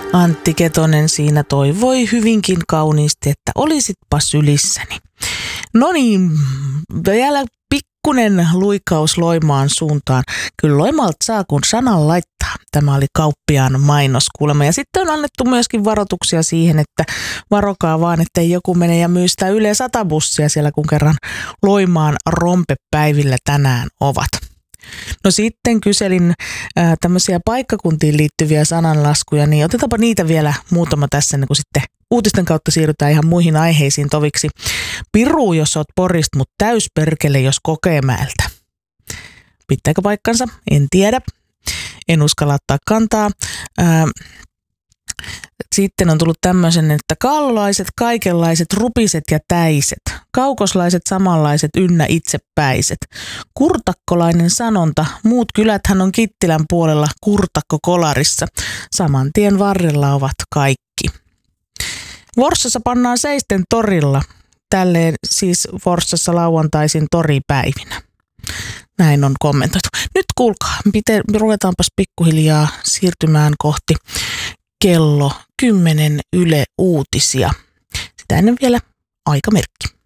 Antti Ketonen siinä toivoi hyvinkin kauniisti, että olisitpa sylissäni. No niin, vielä pikkunen luikkaus Loimaan suuntaan. Kyllä Loimaalta saa, kun sanan laittaa. Tämä oli kauppiaan mainos kuulemma. Ja sitten on annettu myöskin varoituksia siihen, että varokaa vaan, ettei joku mene ja myy sitä Yle 100 bussia siellä, kun kerran Loimaan rompepäivillä tänään ovat. No sitten kyselin tämmöisiä paikkakuntiin liittyviä sananlaskuja, niin otetaanpa niitä vielä muutama tässä, niin kun sitten uutisten kautta siirrytään ihan muihin aiheisiin toviksi. Piru, jos oot Porista, mutta täysperkele, jos Kokemäeltä. Pitääkö paikkansa? En tiedä. En uskalla ottaa kantaa. Sitten on tullut tämmöisen, että kallaiset, kaikenlaiset, rupiset ja täiset. Kaukoslaiset, samanlaiset, ynnä itsepäiset. Kurtakkolainen sanonta. Muut kyläthän on Kittilän puolella Kurtakko-kolarissa. Saman tien varrella ovat kaikki. Forssassa pannaan seisten torilla. Tälleen siis Forssassa lauantaisin toripäivinä. Näin on kommentoitu. Nyt kuulkaa, ruvetaanpas pikkuhiljaa siirtymään kohti kello 10 Yle Uutisia. Sitä ennen vielä aikamerkki.